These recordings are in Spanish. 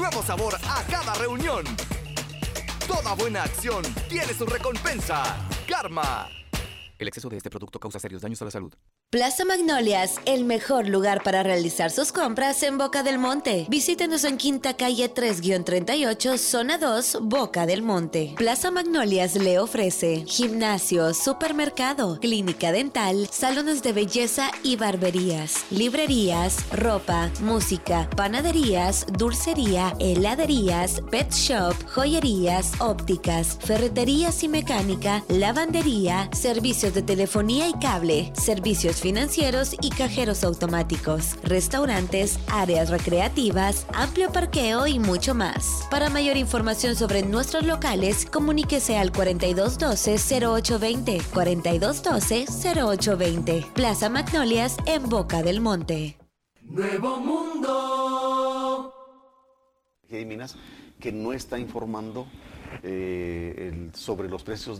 Nuevo sabor a cada reunión. Toda buena acción tiene su recompensa. Karma. El exceso de este producto causa serios daños a la salud. Plaza Magnolias, el mejor lugar para realizar sus compras en Boca del Monte. Visítenos en Quinta Calle 3-38, Zona 2, Boca del Monte. Plaza Magnolias le ofrece gimnasio, supermercado, clínica dental, salones de belleza y barberías, librerías, ropa, música, panaderías, dulcería, heladerías, pet shop, joyerías, ópticas, ferreterías y mecánica, lavandería, servicios de telefonía y cable, servicios financieros y cajeros automáticos, restaurantes, áreas recreativas, amplio parqueo y mucho más. Para mayor información sobre nuestros locales, comuníquese al 4212-0820, 4212-0820. Plaza Magnolias en Boca del Monte. Nuevo Mundo. Hay minas que no está informando sobre los precios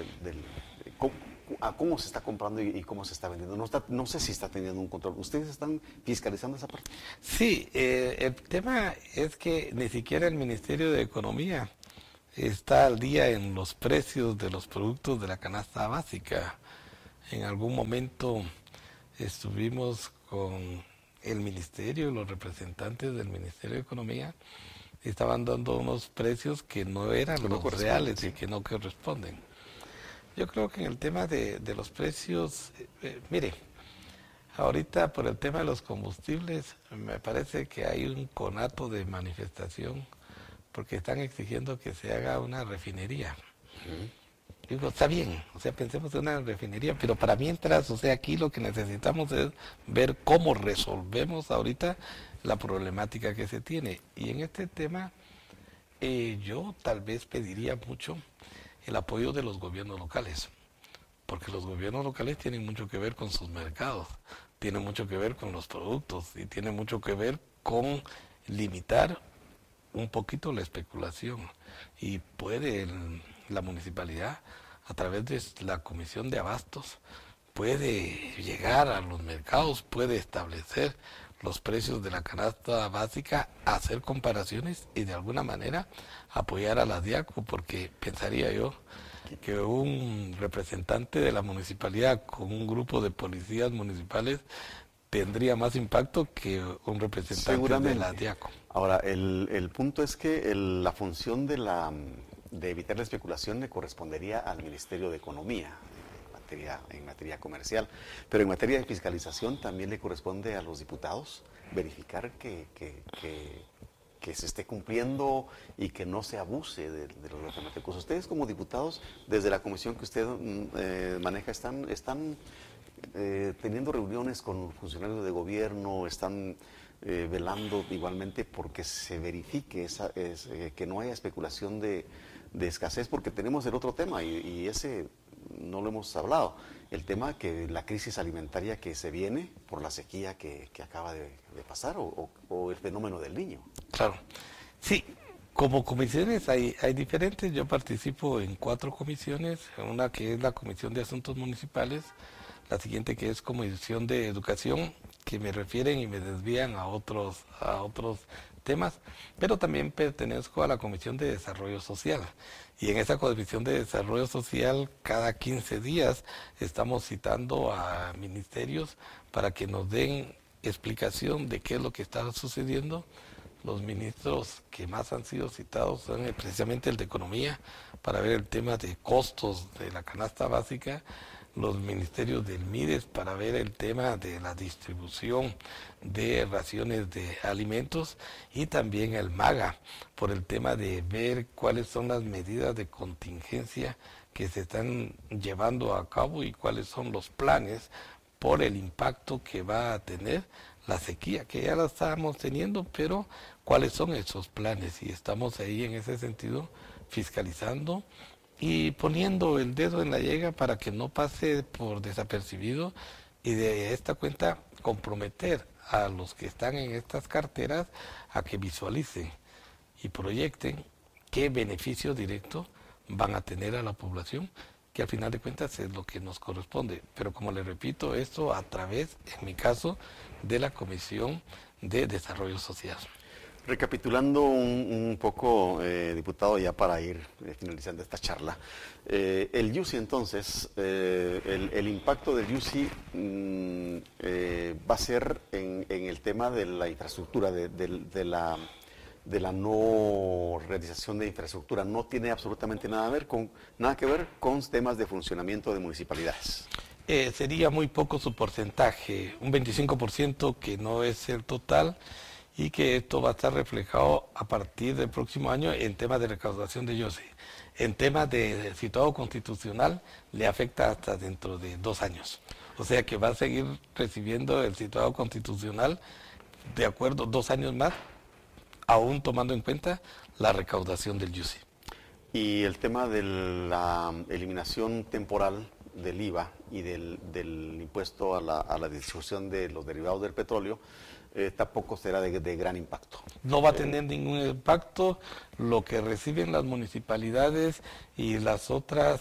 a cómo se está comprando y cómo se está vendiendo. No sé si está teniendo un control. ¿Ustedes están fiscalizando esa parte? Sí, el tema es que ni siquiera el Ministerio de Economía está al día en los precios de los productos de la canasta básica. En algún momento estuvimos con el Ministerio, los representantes del Ministerio de Economía, estaban dando unos precios que no eran los reales y que no corresponden. Yo creo que en el tema de los precios, mire, ahorita por el tema de los combustibles, me parece que hay un conato de manifestación porque están exigiendo que se haga una refinería. Digo, está bien, o sea, pensemos en una refinería, pero para mientras, o sea, aquí lo que necesitamos es ver cómo resolvemos ahorita la problemática que se tiene. Y en este tema, yo tal vez pediría mucho el apoyo de los gobiernos locales, porque los gobiernos locales tienen mucho que ver con sus mercados, tienen mucho que ver con los productos y tienen mucho que ver con limitar un poquito la especulación. Y puede la municipalidad, a través de la Comisión de Abastos, puede llegar a los mercados, puede establecer los precios de la canasta básica, hacer comparaciones y de alguna manera apoyar a la DIACO, porque pensaría yo que un representante de la municipalidad con un grupo de policías municipales tendría más impacto que un representante de la DIACO. Ahora, el punto es que la función de evitar la especulación le correspondería al Ministerio de Economía, en materia comercial, pero en materia de fiscalización también le corresponde a los diputados verificar que se esté cumpliendo y que no se abuse de los guatemaltecos. Ustedes como diputados, desde la comisión que usted maneja, están teniendo reuniones con funcionarios de gobierno, están velando igualmente porque se verifique que no haya especulación de escasez, porque tenemos el otro tema y ese no lo hemos hablado, el tema que la crisis alimentaria que se viene por la sequía que acaba de pasar o el fenómeno del Niño. Claro, sí, como comisiones hay diferentes. Yo participo en 4 comisiones, una que es la Comisión de Asuntos Municipales, la siguiente que es Comisión de Educación, que me refieren y me desvían a otros temas, pero también pertenezco a la Comisión de Desarrollo Social. Y en esa Comisión de Desarrollo Social, cada 15 días estamos citando a ministerios para que nos den explicación de qué es lo que está sucediendo. Los ministros que más han sido citados son precisamente el de Economía, para ver el tema de costos de la canasta básica, los ministerios del MIDES para ver el tema de la distribución de raciones de alimentos, y también el MAGA por el tema de ver cuáles son las medidas de contingencia que se están llevando a cabo y cuáles son los planes por el impacto que va a tener la sequía, que ya la estábamos teniendo, pero cuáles son esos planes, y estamos ahí en ese sentido fiscalizando y poniendo el dedo en la llaga para que no pase por desapercibido, y de esta cuenta comprometer a los que están en estas carteras a que visualicen y proyecten qué beneficio directo van a tener a la población, que al final de cuentas es lo que nos corresponde. Pero como les repito, esto a través, en mi caso, de la Comisión de Desarrollo Social. Recapitulando un poco, diputado, ya para ir finalizando esta charla, el YUSI entonces, el impacto del YUSI va a ser en el tema de la infraestructura, de la no realización de infraestructura. No tiene absolutamente nada que ver con temas de funcionamiento de municipalidades. Sería muy poco su porcentaje, un 25% que no es el total, y que esto va a estar reflejado a partir del próximo año en temas de recaudación de YOSI. En temas de situado constitucional le afecta hasta dentro de 2 años. O sea que va a seguir recibiendo el situado constitucional de acuerdo 2 años más, aún tomando en cuenta la recaudación del YUSI. Y el tema de la eliminación temporal del IVA y del impuesto a la distribución de los derivados del petróleo, tampoco será de gran impacto. No va a tener ningún impacto. Lo que reciben las municipalidades y las otras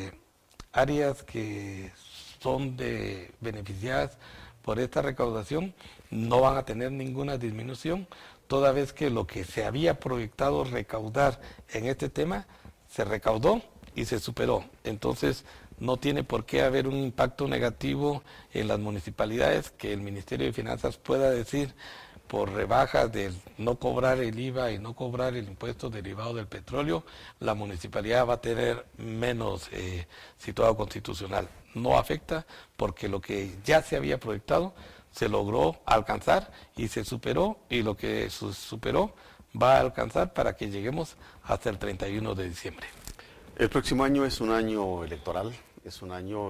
áreas que son beneficiadas por esta recaudación no van a tener ninguna disminución, toda vez que lo que se había proyectado recaudar en este tema se recaudó y se superó. Entonces no tiene por qué haber un impacto negativo en las municipalidades, que el Ministerio de Finanzas pueda decir por rebajas de no cobrar el IVA y no cobrar el impuesto derivado del petróleo, la municipalidad va a tener menos situado constitucional. No afecta, porque lo que ya se había proyectado se logró alcanzar y se superó, y lo que se superó va a alcanzar para que lleguemos hasta el 31 de diciembre. El próximo año es un año electoral, es un año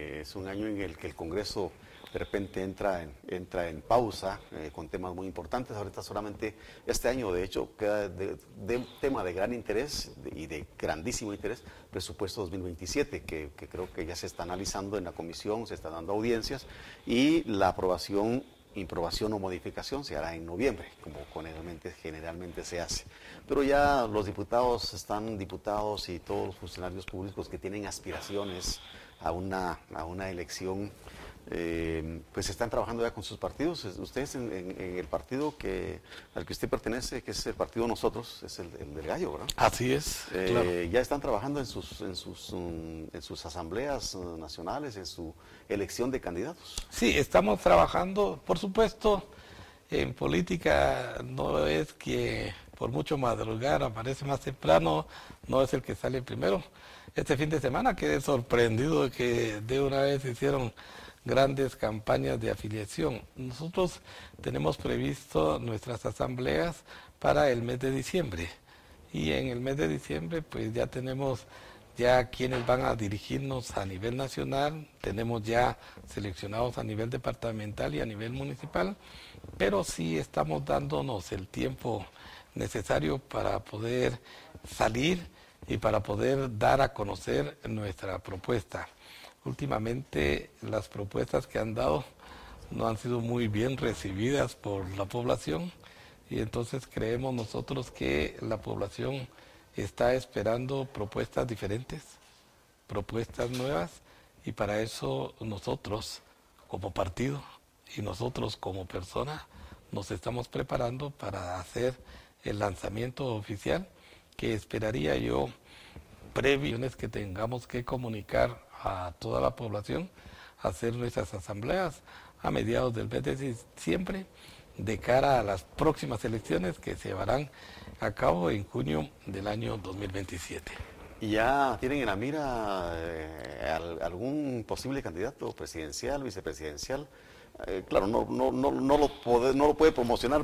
en el que el Congreso de repente entra en pausa con temas muy importantes. Ahorita solamente este año, de hecho, queda de tema de gran interés y de grandísimo interés, presupuesto 2027, que creo que ya se está analizando en la comisión, se están dando audiencias, y la aprobación, improbación o modificación se hará en noviembre, como generalmente se hace. Pero ya los diputados y todos los funcionarios públicos que tienen aspiraciones a una elección, pues están trabajando ya con sus partidos. Ustedes en el partido al que usted pertenece, que es el partido Nosotros, es el del Gallo, ¿verdad? Así es, claro. Ya están trabajando en sus asambleas nacionales, en su elección de candidatos. Sí, estamos trabajando, por supuesto. En política no es que por mucho madrugar aparece más temprano, no es el que sale primero. Este fin de semana quedé sorprendido de que de una vez hicieron grandes campañas de afiliación. Nosotros tenemos previsto nuestras asambleas para el mes de diciembre, y en el mes de diciembre pues ya tenemos quienes van a dirigirnos a nivel nacional, tenemos ya seleccionados a nivel departamental y a nivel municipal, pero sí estamos dándonos el tiempo necesario para poder salir y para poder dar a conocer nuestra propuesta. Últimamente las propuestas que han dado no han sido muy bien recibidas por la población, y entonces creemos nosotros que la población está esperando propuestas diferentes, propuestas nuevas, y para eso nosotros como partido y nosotros como persona nos estamos preparando para hacer el lanzamiento oficial, que esperaría yo previos que tengamos que comunicar a toda la población, hacer nuestras asambleas a mediados del mes de diciembre, de cara a las próximas elecciones que se llevarán a cabo en junio del año 2027. ¿Y ya tienen en la mira algún posible candidato presidencial, vicepresidencial? Claro, no lo puede promocionar,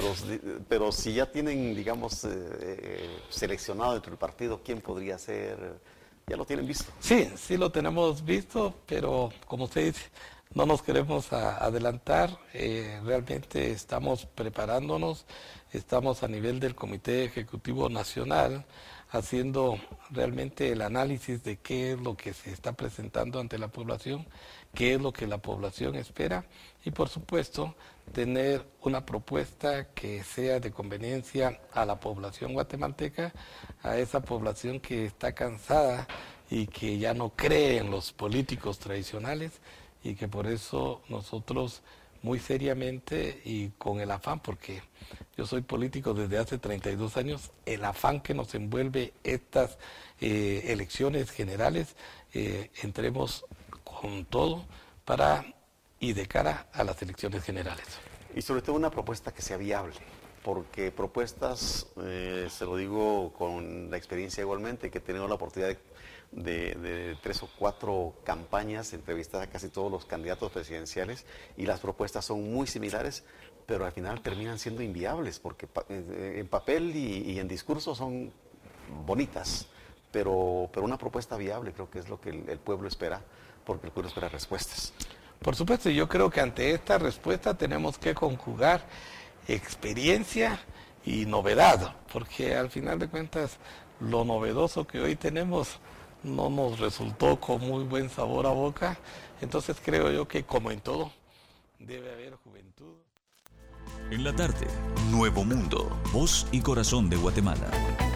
pero si ya tienen, digamos, seleccionado dentro del partido, ¿quién podría ser? ¿Ya lo tienen visto? Sí lo tenemos visto, pero como usted dice, no nos queremos adelantar. Realmente estamos preparándonos, estamos a nivel del Comité Ejecutivo Nacional haciendo realmente el análisis de qué es lo que se está presentando ante la población, qué es lo que la población espera, y por supuesto tener una propuesta que sea de conveniencia a la población guatemalteca, a esa población que está cansada y que ya no cree en los políticos tradicionales, y que por eso nosotros muy seriamente y con el afán, porque yo soy político desde hace 32 años, el afán que nos envuelve estas elecciones generales, entremos con todo y de cara a las elecciones generales. Y sobre todo una propuesta que sea viable, porque propuestas, se lo digo con la experiencia igualmente, que he tenido la oportunidad de 3 o 4 campañas, entrevistar a casi todos los candidatos presidenciales, y las propuestas son muy similares, pero al final terminan siendo inviables, porque en papel y en discurso son bonitas, pero una propuesta viable creo que es lo que el pueblo espera, porque el pueblo espera respuestas. Por supuesto, yo creo que ante esta respuesta tenemos que conjugar experiencia y novedad, porque al final de cuentas lo novedoso que hoy tenemos no nos resultó con muy buen sabor a boca, entonces creo yo que como en todo debe haber juventud. En la tarde, Nuevo Mundo, voz y corazón de Guatemala.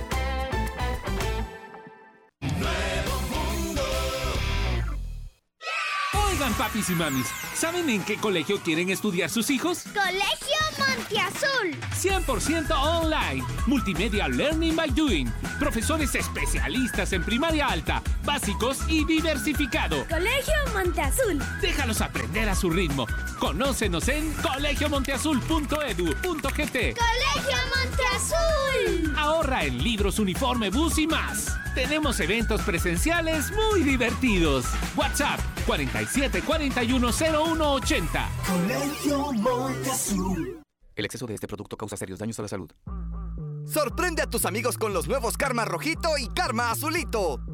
Oigan, papis y mamis, ¿saben en qué colegio quieren estudiar sus hijos? ¡Colegio Monteazul! 100% online. Multimedia Learning by Doing. Profesores especialistas en primaria alta, básicos y diversificado. ¡Colegio Monteazul! Déjalos aprender a su ritmo. Conócenos en colegiomonteazul.edu.gt. ¡Colegio Monteazul! Ahorra en libros, uniforme, bus y más. Tenemos eventos presenciales muy divertidos. WhatsApp 47 41 01 80. Colegio Monteazul. El exceso de este producto causa serios daños a la salud. Sorprende a tus amigos con los nuevos Karma Rojito y Karma Azulito.